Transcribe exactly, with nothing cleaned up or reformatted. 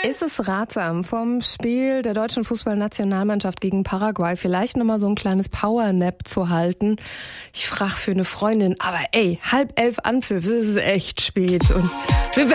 Ist es ratsam, vom Spiel der deutschen Fußballnationalmannschaft gegen Paraguay vielleicht nochmal so ein kleines Powernap zu halten? Ich frage für eine Freundin, aber ey, halb elf Anpfiff, das ist echt spät. Und wir